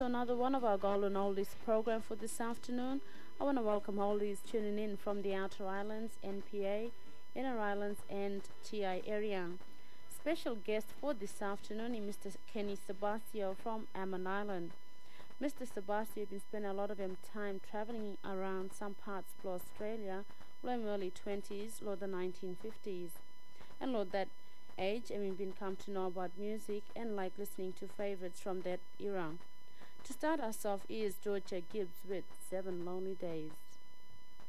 Another one of our Golden Oldies program for this afternoon. I want to welcome oldies tuning in from the Outer Islands, NPA, Inner Islands, and TI area. Special guest for this afternoon is Mr. Kenny Sebastio from Ammon Island. Mr. Sebastio has been spending a lot of him time traveling around some parts of Australia, Lord early 20s, Lord the 1950s. And Lord that age, and we've been come to know about music and like listening to favorites from that era. To start us off is Georgia Gibbs with 7 Lonely Days.